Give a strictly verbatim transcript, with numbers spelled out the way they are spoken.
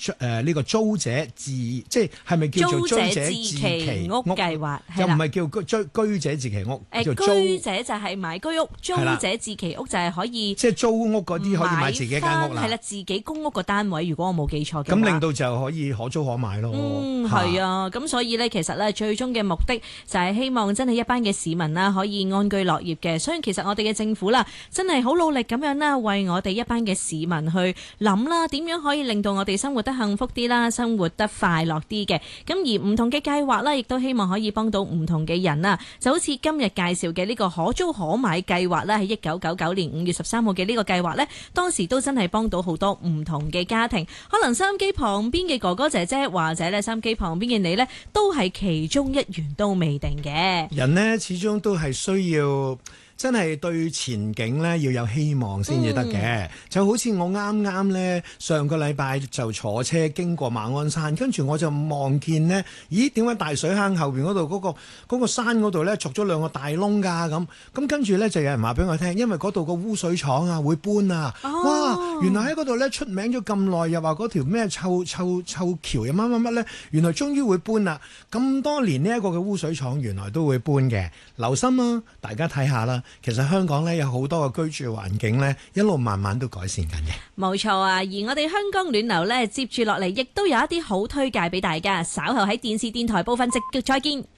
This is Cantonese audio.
誒呢個租者自即係係咪叫做租者自其屋計劃？ 又唔係叫居居者自其屋？ 誒叫租居者就係買居屋，租者自其屋就係可以即係租屋嗰啲可以買自己間屋啦。 係啦，自己公屋個單位，如果我冇記錯嘅話， 咁令到就可以可租可買咯。 嗯，係啊，咁所以咧，其實咧最終嘅目的就係希望真係一班嘅市民啦，可以安居樂業嘅。所以其實我哋嘅政府啦，真係好努力咁樣啦，為我哋一班嘅市民去諗啦，點樣可以令到我哋生活得幸福啲啦，生活得快樂啲嘅。咁而唔同嘅計劃啦，亦都希望可以幫到唔同嘅人啦。就好似今日介紹嘅呢個可租可買計劃啦，喺一九九九年五月十三號嘅呢個計劃呢，當時都真係幫到好多唔同嘅家庭。可能收音機旁邊嘅哥哥姐姐，或者咧收音機旁邊嘅你呢，都係其中一員都未定嘅。 人呢，始終都係需要。真係對前景咧要有希望先至得嘅，嗯、就好似我啱啱咧上個禮拜就坐車經過馬鞍山，跟住我就望見呢，咦點解大水坑後邊嗰度嗰個嗰、嗰個山嗰度咧鑿咗兩個大窿㗎咁？咁跟住咧就有人話俾我聽，因為嗰度個污水廠啊會搬啊，哦、哇！原來喺嗰度咧出名咗咁耐，又話嗰條咩臭臭臭橋又乜乜乜咧，原來終於會搬啦！咁多年呢一個嘅污水廠原來都會搬嘅，留心啊！大家睇下啦。其實香港咧有好多嘅居住環境咧，一路慢慢都改善緊嘅。 冇錯啊！而我哋香港暖流咧，接住落嚟亦都有一啲好推介俾大家。稍後喺電視電台部分直擊再見。